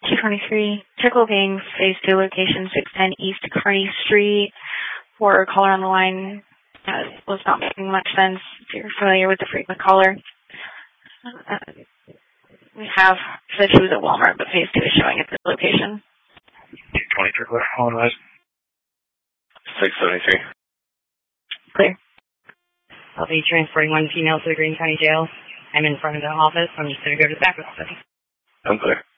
223, Tickle Gang, Phase 2 location, 610 East Kearney Street. For caller on the line, was not making much sense. If you're familiar with the frequent caller, we have said she was at Walmart, but Phase 2 is showing at this location. 223, clear. Calling rise. 673. Clear. I'll be transporting one female to the Greene County Jail. I'm in front of the office. I'm just going to go to the back of the office. I'm clear.